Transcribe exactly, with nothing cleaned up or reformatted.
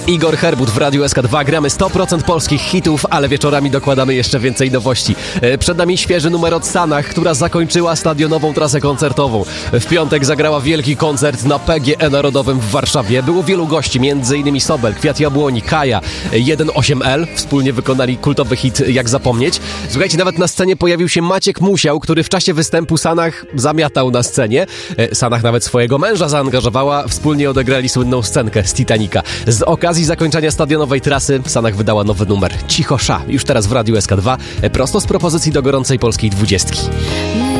Igor Herbut w Radiu S K dwa. Gramy sto procent polskich hitów, ale wieczorami dokładamy jeszcze więcej nowości. Przed nami świeży numer od Sanach, która zakończyła stadionową trasę koncertową. W piątek zagrała wielki koncert na P G E Narodowym w Warszawie. Było wielu gości, między innymi Sobel, Kwiat Jabłoni, Kaja, jeden osiem L. Wspólnie wykonali kultowy hit Jak zapomnieć. Słuchajcie, nawet na scenie pojawił się Maciek Musiał, który w czasie występu Sanach zamiatał na scenie. Sanach nawet swojego męża zaangażowała. Wspólnie odegrali słynną scenkę z Titanica. Z okazji zakończenia stadionowej trasy Sanach wydała nowy numer Cicho Sza. Już teraz w Radiu S K dwa, prosto z propozycji do gorącej polskiej dwudziestki.